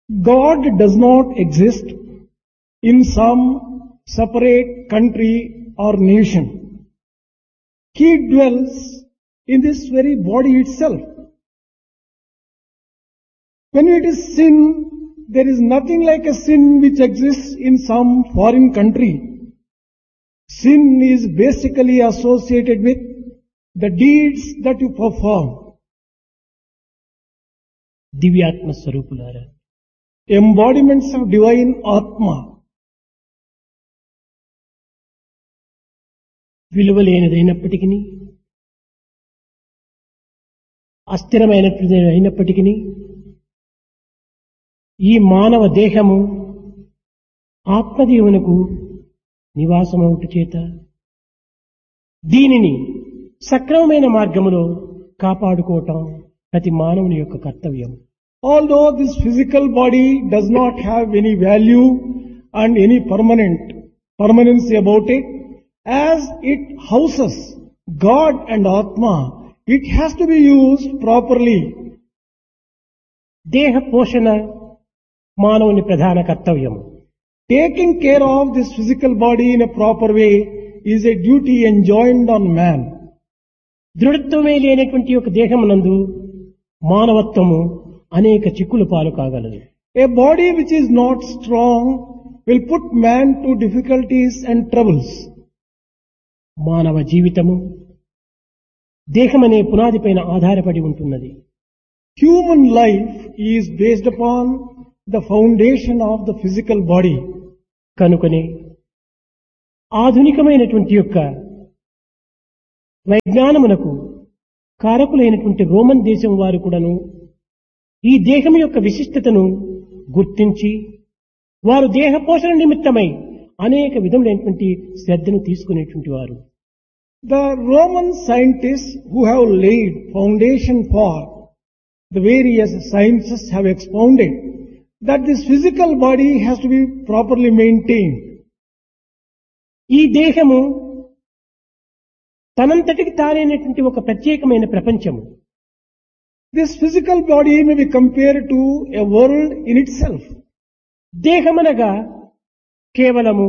God does not exist in some separate country or nation. He dwells in this very body itself. When it is sin, there is nothing like a sin which exists in some foreign country. Sin is basically associated with the deeds that you perform. దివ్యాత్మ స్వరూపులారా, Embodiments of divine Atma. విలువలేనిదైనప్పటికీ, అస్థిరమైనప్పటికీ ఈ మానవ దేహము ఆత్మదేవునకు నివాసమవుట చేత దీనిని సక్రమమైన మార్గములో కాపాడుకోవటం ప్రతి మానవుని యొక్క కర్తవ్యం. Although this physical body does not have any value and any permanency about it, as it houses God and Atma, it has to be used properly. దేహ పోషణ మానవుని ప్రధాన కర్తవ్యము. Taking care of this physical body in a proper way is a duty enjoined on man. దృఢత్వమే లేనటువంటి ఒక దేహమునందు మానవత్వము అనేక చిక్కులు పాలు కాగలదు. A body which is not strong will put man to difficulties and troubles. మానవ జీవితము దేహమనే పునాది పైన ఆధారపడి ఉంటున్నది. Human life is based upon the foundation of the physical body. కనుకనే ఆధునికమైనటువంటి యొక్క వైజ్ఞానమునకు కారకులైనటువంటి రోమన్ దేశం వారు కూడాను ఈ దేహం యొక్క విశిష్టతను గుర్తించి వారు దేహ పోషణ నిమిత్తమై అనేక విధములైనటువంటి శ్రద్ధను తీసుకునేటువంటి వారు. The Roman scientists who have laid foundation for the various sciences have expounded that this physical body has to be properly maintained. ఈ దేహము తనంతటికి తానైనటువంటి ఒక ప్రత్యేకమైన ప్రపంచము. This physical body may be compared to a world in itself. దేహమనగా కేవలము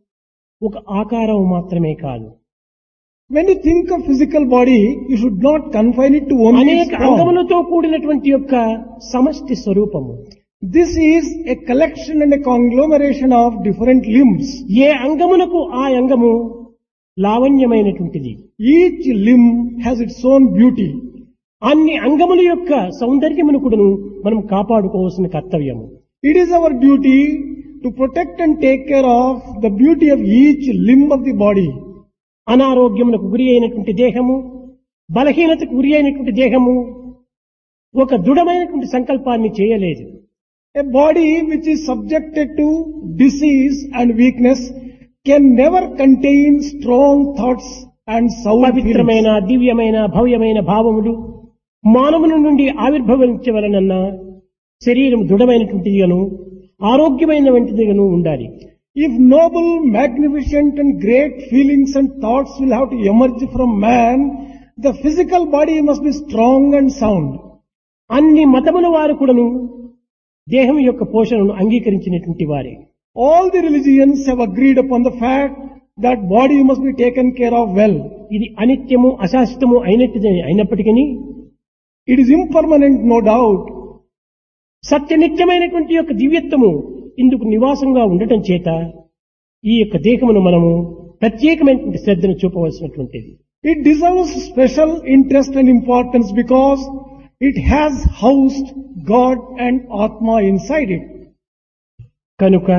ఒక ఆకారం మాత్రమే కాదు. When you think of physical body, you should not confine it to only its అనేక form. అంగములతో కూడినటువంటి యొక్క సమష్టి స్వరూపము. This is a collection and a conglomeration of different limbs. ఏ అంగమునకు ఆ అంగము లావణ్యమైనటువంటిది. Each limb has its own beauty. అన్ని అంగముల యొక్క సౌందర్యమును కూడాను మనం కాపాడుకోవాల్సిన కర్తవ్యము. It is our duty to protect and take care of the beauty of each limb of the body. అనారోగ్యమునకు గురి అయినటువంటి దేహము, బలహీనతకు గురి అయినటువంటి దేహము ఒక దృఢమైనటువంటి సంకల్పాన్ని చేయలేదు. A body which is subjected to disease and weakness can never contain strong thoughts and sound feelings. పవిత్రమైన దివ్యమైన భవ్యమైన భావములు మానవుని నుండి ఆవిర్భవించవలనన్న శరీరం దృఢమైనటువంటిదిగాను ఆరోగ్యమైనటువంటిదిగాను ఉండాలి. If noble, magnificent and great feelings and thoughts will have to emerge from man, the physical body must be strong and sound. అన్ని మతముల వారు కూడాను దేహం యొక్క పోషణను అంగీకరించినటువంటి వారే. All the religions have agreed upon the fact that body must be taken care of well. ఇది అనిత్యము అశాశ్వతము అయినప్పటికీ It is impermanent, no doubt. సత్యనిత్యమైనటువంటి యొక్క దివ్యత్వము ఇందుకు నివాసంగా ఉండటం చేత ఈ యొక్క దేహమును మనము ప్రత్యేకమైనటువంటి శ్రద్ధను చూపవలసినటువంటిది. It deserves special interest and importance because it has housed God and Atma inside it. కనుక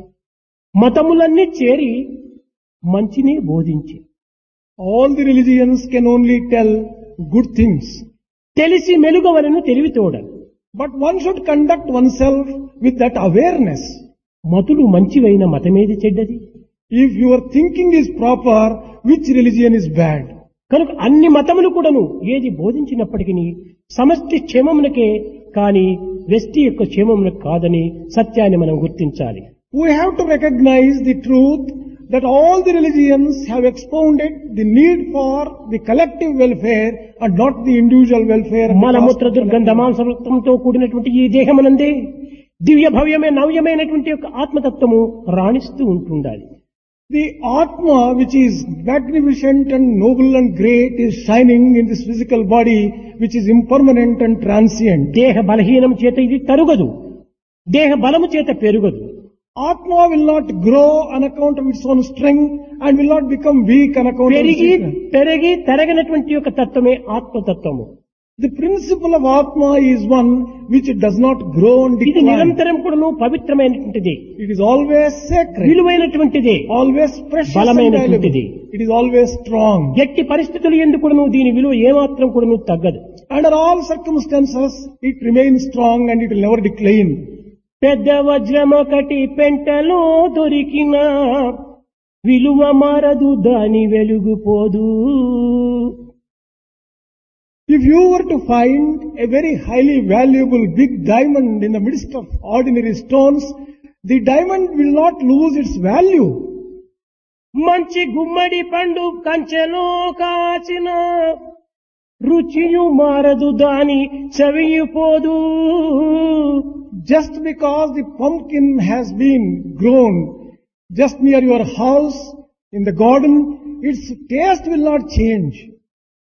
మతములన్నీ చేరి మంచిని బోధించి All the religions can only tell good things. తెలిసి మెలుగవలను తెలివితోడ. But one should conduct oneself with that awareness. మతులు మంచివైన మతమేది చెడ్డది? If your thinking is proper, which religion is bad? కనుక అన్ని మతములు కూడాను ఏది బోధించినప్పటికీ సమష్టి క్షేమమునకే కాని వ్యష్టి యొక్క క్షేమమునకు కాదని సత్యాన్ని మనం గుర్తించాలి. We have to recognize the truth that all the religions have expounded the need for the collective welfare and not the individual welfare. మలమూత్ర దుర్గంధ మాంసవృత్తంతో కూడినటువంటి ఈ దేహమునందే దివ్య భవ్యమే నవ్యమైనటువంటి యొక్క ఆత్మతత్వము రాణిస్తూ ఉంటుండాలి. The Atma, which is magnificent and noble and great, is shining in this physical body, which is impermanent and transient. దేహ బలహీనం చేత ఇది తరుగదు, దేహ బలము చేత పెరుగదు. Atma will not grow on account of its own strength and will not become weak on account of its పెరిగి weakness. పెరిగి తరగనటువంటి యొక్క తత్వమే ఆత్మతత్వము. The principle of Atma is one which does not grow and ఇది decline. నిరంతరం కూడాను పవిత్రమైనటువంటిది, It is always sacred, విలువైనటువంటిది, always precious and బలమైనటువంటిది. valuable. It is always strong. ఎట్టి పరిస్థితులు ఎందుకు కూడాను దీని విలువ ఏమాత్రం కూడాను తగ్గదు. Under all circumstances, it remains strong and it will never decline. పెద్ద వజ్రమొకటి పెంటలో దొరికిన విలువ మారదు, దాని వెలుగుపోదు. If you were to find a very highly valuable big diamond in the midst of ordinary stones, the diamond will not lose its value. మంచి గుమ్మడి పండు కంచెలో కాచిన రుచియు మారదు, దాని చవియుపోదు. Just because the pumpkin has been grown just near your house in the garden, its taste will not change.